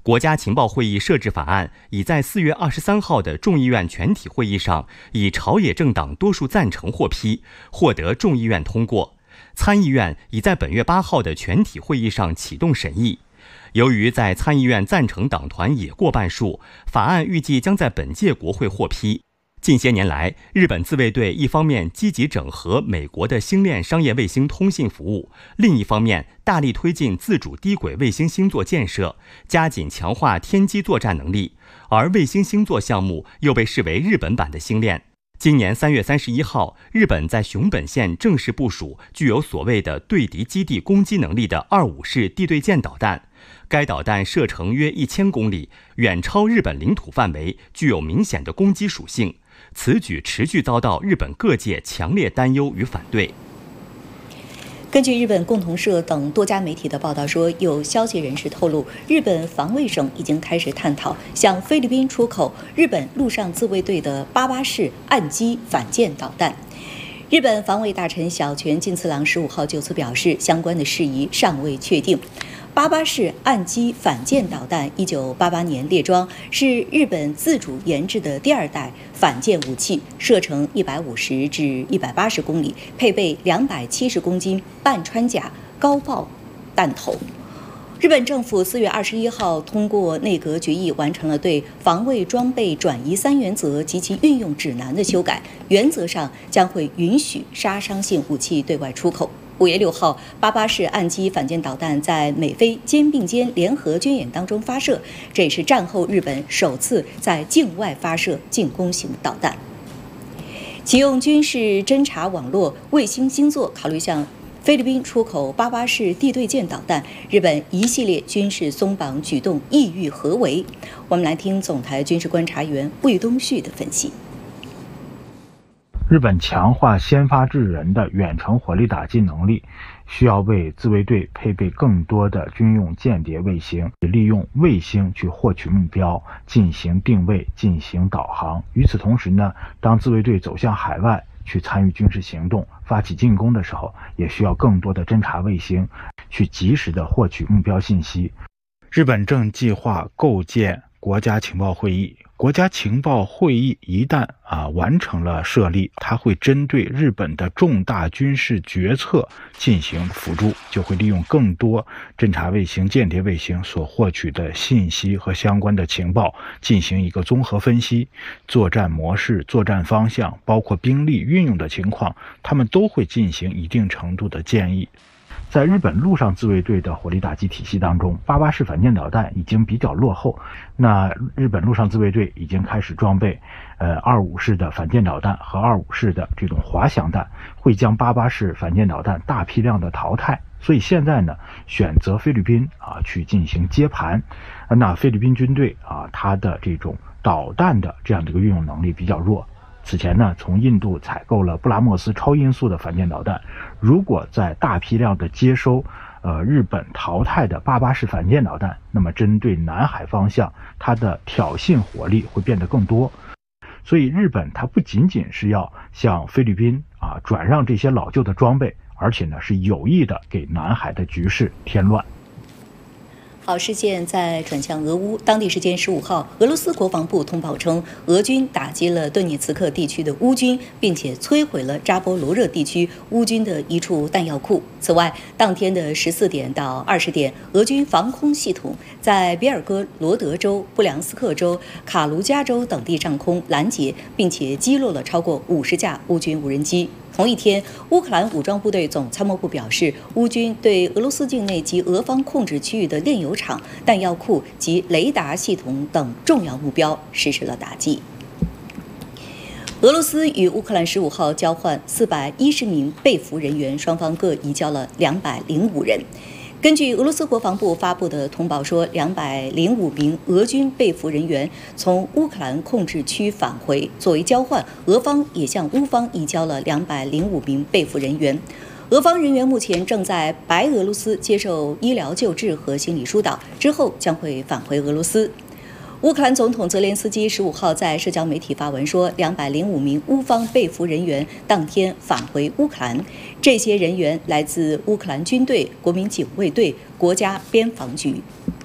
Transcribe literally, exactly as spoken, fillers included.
国家情报会议设置法案已在四月二十三号的众议院全体会议上以朝野政党多数赞成获批，获得众议院通过。参议院已在本月八号的全体会议上启动审议。由于在参议院赞成党团也过半数，法案预计将在本届国会获批。近些年来，日本自卫队一方面积极整合美国的星链商业卫星通信服务，另一方面大力推进自主低轨卫星星座建设，加紧强化天基作战能力。而卫星星座项目又被视为日本版的星链。今年三月三十一号，日本在熊本县正式部署具有所谓的对敌基地攻击能力的二五式地对舰导弹。该导弹射程约一千公里，远超日本领土范围，具有明显的攻击属性。此举持续遭到日本各界强烈担忧与反对。 根据日本共同社等多家媒体的报道说，有消息人士透露，日本防卫省已经开始探讨向菲律宾出口日本陆上自卫队的八八式岸基反舰导弹。日本防卫大臣小泉进次郎十五号就此表示，相关的事宜尚未确定。八八式岸基反舰导弹一九八八年列装，是日本自主研制的第二代反舰武器，射程一百五十至一百八十公里，配备两百七十公斤半穿甲高爆弹头。日本政府四月二十一号通过内阁决议，完成了对防卫装备转移三原则及其运用指南的修改，原则上将会允许杀伤性武器对外出口。五月六号，八八式岸基反舰导弹在美菲肩并肩联合军演当中发射，这也是战后日本首次在境外发射进攻型导弹。启用军事侦察网络卫星星座，考虑向菲律宾出口八八式地对舰导弹，日本一系列军事松绑举动意欲何为？我们来听总台军事观察员魏东旭的分析。 日本强化先发制人的远程火力打击能力，需要为自卫队配备更多的军用间谍卫星，利用卫星去获取目标，进行定位，进行导航。与此同时呢，当自卫队走向海外去参与军事行动，发起进攻的时候，也需要更多的侦察卫星去及时的获取目标信息。日本正计划构建国家情报会议。国家情报会议一旦啊完成了设立，它会针对日本的重大军事决策进行辅助，就会利用更多侦察卫星、间谍卫星所获取的信息和相关的情报进行一个综合分析，作战模式、作战方向，包括兵力运用的情况，他们都会进行一定程度的建议。在日本陆上自卫队的火力打击体系当中，八八式反舰导弹已经比较落后。那日本陆上自卫队已经开始装备，呃，二五式的反舰导弹和二五式的这种滑翔弹，会将八八式反舰导弹大批量的淘汰。所以现在呢，选择菲律宾啊去进行接盘。那菲律宾军队啊，它的这种导弹的这样的一个运用能力比较弱。此前呢，从印度采购了布拉莫斯超音速的反舰导弹，如果在大批量的接收呃日本淘汰的八八式反舰导弹，那么针对南海方向，它的挑衅火力会变得更多。所以日本它不仅仅是要向菲律宾啊转让这些老旧的装备，而且呢是有意的给南海的局势添乱。 好，事件再转向俄乌。当地时间十五号，俄罗斯国防部通报称，俄军打击了顿涅茨克地区的乌军，并且摧毁了扎波罗热地区乌军的一处弹药库。此外，当天的十四点到二十点，俄军防空系统在别尔哥罗德州、布良斯克州、卡卢加州等地上空拦截，并且击落了超过五十架乌军无人机。同一天，乌克兰武装部队总参谋部表示，乌军对俄罗斯境内及俄方控制区域的炼油厂、弹药库及雷达系统等重要目标实施了打击。俄罗斯与乌克兰十五号交换四百一十名被俘人员，双方各移交了两百零五人。根据俄罗斯国防部发布的通报说，两百零五名俄军被俘人员从乌克兰控制区返回。作为交换，俄方也向乌方移交了两百零五名被俘人员。俄方人员目前正在白俄罗斯接受医疗救治和心理疏导，之后将会返回俄罗斯。乌克兰总统泽连斯基十五号在社交媒体发文说，两百零五名乌方被俘人员当天返回乌克兰，这些人员来自乌克兰军队、国民警卫队、国家边防局。